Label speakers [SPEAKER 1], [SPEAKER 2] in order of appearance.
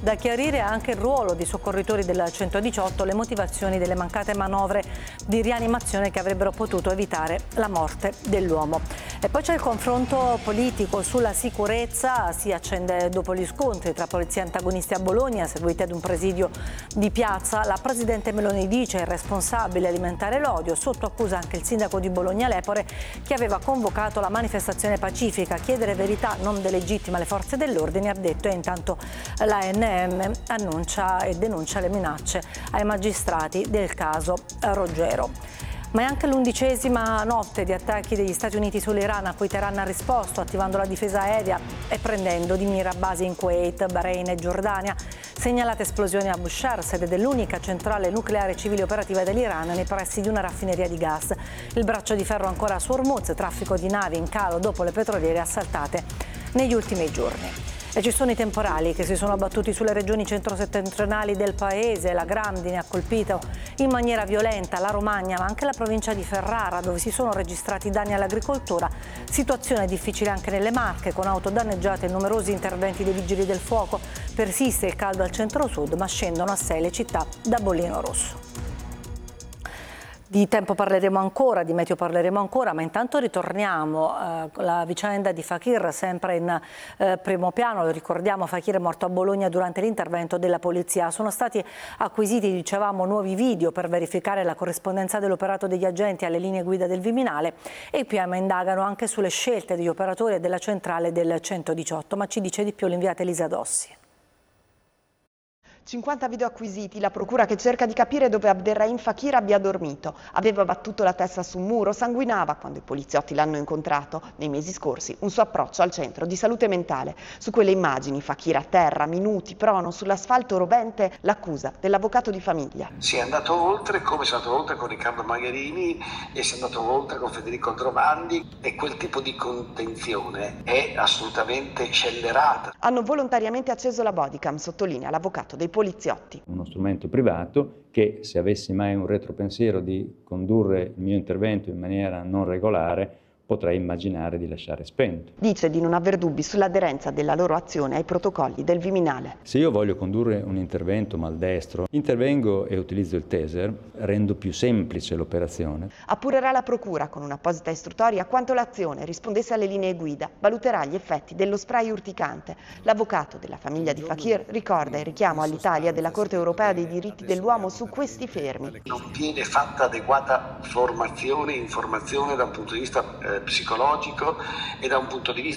[SPEAKER 1] Da chiarire anche il ruolo dei soccorritori del 118, le motivazioni delle mancate manovre di rianimazione che avrebbero potuto evitare la morte dell'uomo. E poi c'è il confronto politico sulla sicurezza, si accende dopo gli scontri tra polizia e antagonisti a Bologna, seguiti ad un presidio di piazza. La presidente Meloni dice è responsabile alimentare l'odio, sotto accusa anche il sindaco di Bologna Lepore, che aveva convocato la manifestazione pacifica. Chiedere verità non delegittima le forze dell'ordine, ha detto, e intanto l'ANM annuncia e denuncia le minacce ai magistrati del caso Roggero. Ma è anche l'11ª notte di attacchi degli Stati Uniti sull'Iran, a cui Teheran ha risposto attivando la difesa aerea e prendendo di mira basi in Kuwait, Bahrain e Giordania. Segnalate esplosioni a Bushehr, sede dell'unica centrale nucleare civile operativa dell'Iran, nei pressi di una raffineria di gas. Il braccio di ferro ancora su Hormuz, traffico di navi in calo dopo le petroliere assaltate negli ultimi giorni. E ci sono i temporali che si sono abbattuti sulle regioni centro-settentrionali del paese. La grandine ha colpito in maniera violenta la Romagna, ma anche la provincia di Ferrara, dove si sono registrati danni all'agricoltura. Situazione difficile anche nelle Marche, con auto danneggiate e numerosi interventi dei vigili del fuoco. Persiste il caldo al centro-sud, ma scendono a 6 le città da bollino rosso. Di tempo parleremo ancora, di meteo parleremo ancora, ma intanto ritorniamo alla vicenda di Fakir, sempre in primo piano. Lo ricordiamo, Fakir è morto a Bologna durante l'intervento della polizia. Sono stati acquisiti, dicevamo, nuovi video per verificare la corrispondenza dell'operato degli agenti alle linee guida del Viminale, e i PM indagano anche sulle scelte degli operatori e della centrale del 118, ma ci dice di più l'inviata Elisa Dossi.
[SPEAKER 2] 50 video acquisiti, la procura che cerca di capire dove Abderrahim Fakir abbia dormito. Aveva battuto la testa su un muro, sanguinava quando i poliziotti l'hanno incontrato nei mesi scorsi. Un suo approccio al centro di salute mentale. Su quelle immagini, Fakir a terra, minuti, prono, sull'asfalto rovente, l'accusa dell'avvocato di famiglia.
[SPEAKER 3] Si è andato oltre, come si è andato oltre con Riccardo Magherini e si è andato oltre con Federico Trovandi, e quel tipo di contenzione è assolutamente scellerata.
[SPEAKER 2] Hanno volontariamente acceso la bodycam, sottolinea l'avvocato dei poliziotti.
[SPEAKER 4] Uno strumento privato che, se avessi mai un retropensiero di condurre il mio intervento in maniera non regolare, potrei immaginare di lasciare spento.
[SPEAKER 2] Dice di non aver dubbi sull'aderenza della loro azione ai protocolli del Viminale.
[SPEAKER 4] Se io voglio condurre un intervento maldestro, intervengo e utilizzo il taser, rendo più semplice l'operazione.
[SPEAKER 2] Appurerà la procura con un'apposita istruttoria quanto l'azione rispondesse alle linee guida, valuterà gli effetti dello spray urticante. L'avvocato della famiglia di Fakir ricorda il richiamo all'Italia della Corte Europea dei diritti dell'uomo su questi fermi.
[SPEAKER 3] Non viene fatta adeguata formazione e informazione da un punto di vista psicologico e da un punto di vista